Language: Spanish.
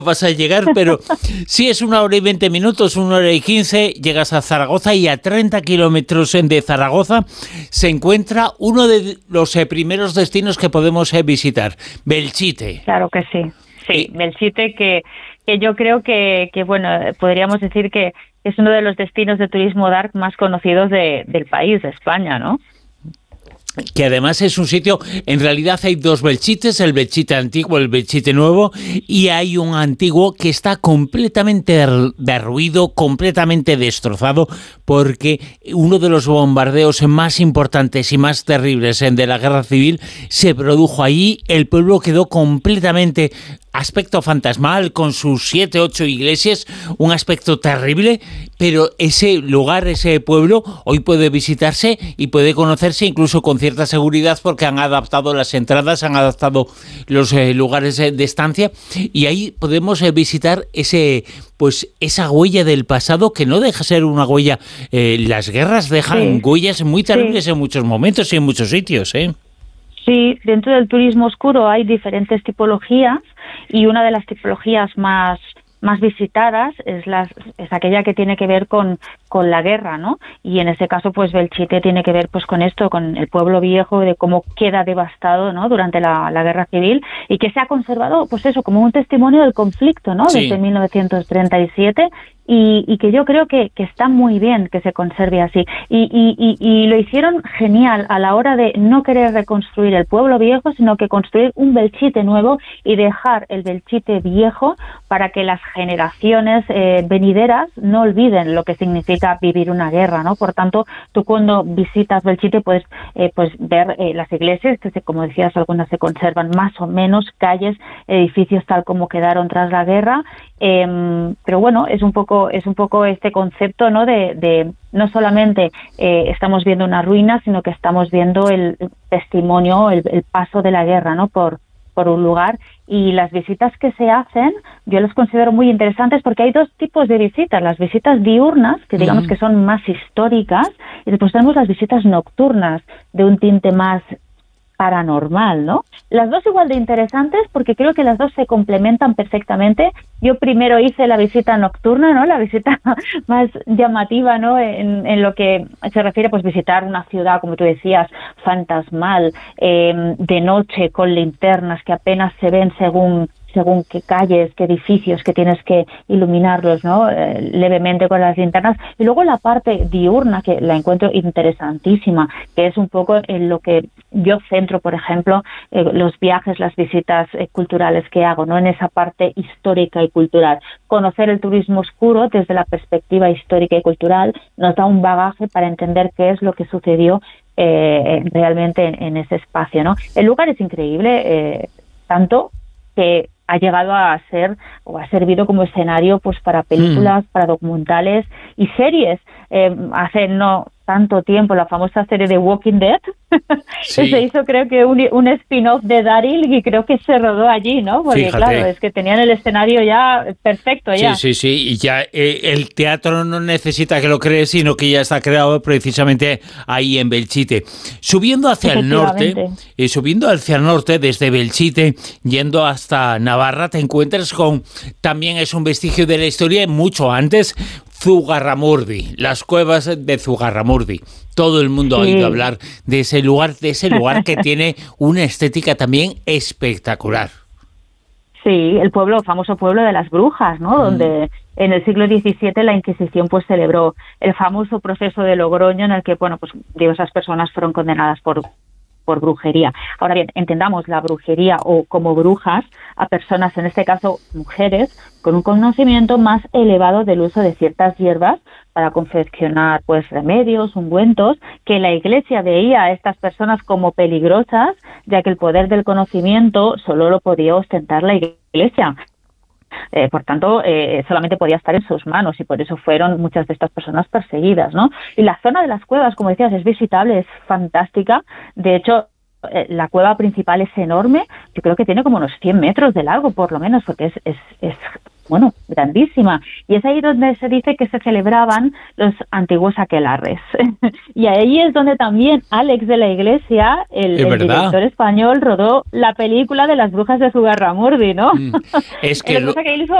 vas a llegar, pero si es 1 hora y 20 minutos, 1 hora y 15, llegas a Zaragoza y a 30 kilómetros de Zaragoza se encuentra uno de los primeros destinos que podemos visitar, Belchite. Claro que sí. Sí, Belchite, que yo creo que bueno, podríamos decir que es uno de los destinos de turismo dark más conocidos del país, de España, ¿no? Que además es un sitio, en realidad hay dos Belchites, el Belchite antiguo, el Belchite nuevo, y hay un antiguo que está completamente derruido, completamente destrozado, porque uno de los bombardeos más importantes y más terribles de la Guerra Civil se produjo allí. El pueblo quedó completamente aspecto fantasmal, con sus 7, 8 iglesias, un aspecto terrible, pero ese lugar, ese pueblo, hoy puede visitarse y puede conocerse incluso con cierta seguridad, porque han adaptado las entradas, han adaptado los lugares de estancia, y ahí podemos visitar esa huella del pasado, que no deja ser una huella. Las guerras dejan huellas muy terribles en muchos momentos y en muchos sitios, ¿eh? Sí, dentro del turismo oscuro hay diferentes tipologías, y una de las tipologías más visitadas es aquella que tiene que ver con la guerra, ¿no? Y en ese caso, pues Belchite tiene que ver pues con esto, con el pueblo viejo, de cómo queda devastado, ¿no?, durante la Guerra Civil, y que se ha conservado, pues eso, como un testimonio del conflicto, ¿no? Sí. Desde 1937. Y que yo creo que está muy bien que se conserve así. Y lo hicieron genial a la hora de no querer reconstruir el pueblo viejo, sino que construir un Belchite nuevo y dejar el Belchite viejo para que las generaciones venideras no olviden lo que significa vivir una guerra, ¿no? Por tanto, tú cuando visitas Belchite puedes ver las iglesias, que como decías, algunas se conservan más o menos, calles, edificios tal como quedaron tras la guerra, pero bueno, es un poco este concepto, ¿no?, de no solamente estamos viendo una ruina, sino que estamos viendo el testimonio, el paso de la guerra, ¿no?, por un lugar. Y las visitas que se hacen, yo las considero muy interesantes, porque hay dos tipos de visitas: las visitas diurnas, que digamos que son más históricas, y después tenemos las visitas nocturnas, de un tinte más paranormal, ¿no? Las dos igual de interesantes, porque creo que las dos se complementan perfectamente. Yo primero hice la visita nocturna, ¿no?, la visita más llamativa, ¿no?, en lo que se refiere, pues visitar una ciudad, como tú decías, fantasmal, de noche, con linternas que apenas se ven según qué calles, qué edificios, que tienes que iluminarlos, ¿no?, levemente con las linternas. Y luego la parte diurna, que la encuentro interesantísima, que es un poco en lo que yo centro, por ejemplo, los viajes, las visitas culturales que hago, ¿no?, en esa parte histórica y cultural. Conocer el turismo oscuro desde la perspectiva histórica y cultural nos da un bagaje para entender qué es lo que sucedió realmente en ese espacio, ¿no? El lugar es increíble, tanto que ha llegado a ser o ha servido como escenario pues para películas, para documentales y series. Hace no tanto tiempo, la famosa serie de Walking Dead, Sí. se hizo, creo que un spin-off de Daryl, y creo que se rodó allí, ¿no? Porque Fíjate. claro, es que tenían el escenario ya perfecto ya. Sí, y ya el teatro no necesita que lo crees, sino que ya está creado precisamente ahí en Belchite. Subiendo hacia el norte, desde Belchite, yendo hasta Navarra, te encuentras con, también es un vestigio de la historia, mucho antes, Zugarramurdi, las cuevas de Zugarramurdi. Todo el mundo ha oído hablar de ese lugar que tiene una estética también espectacular. Sí, el famoso pueblo de las brujas, ¿no? Donde en el siglo XVII la Inquisición pues celebró el famoso proceso de Logroño, en el que, bueno, pues diversas personas fueron condenadas por brujería. Ahora bien, entendamos la brujería o como brujas a personas, en este caso mujeres, con un conocimiento más elevado del uso de ciertas hierbas para confeccionar pues remedios, ungüentos, que la Iglesia veía a estas personas como peligrosas, ya que el poder del conocimiento solo lo podía ostentar la Iglesia. Por tanto, solamente podía estar en sus manos, y por eso fueron muchas de estas personas perseguidas, ¿no? Y la zona de las cuevas, como decías, es visitable, es fantástica. De hecho, la cueva principal es enorme. Yo creo que tiene como unos 100 metros de largo, por lo menos, porque es bueno, grandísima. Y es ahí donde se dice que se celebraban los antiguos aquelarres. Y ahí es donde también Àlex de la Iglesia, el director español, rodó la película de las brujas de Zugarramurdi, ¿no? Es que Lo que pasa que él hizo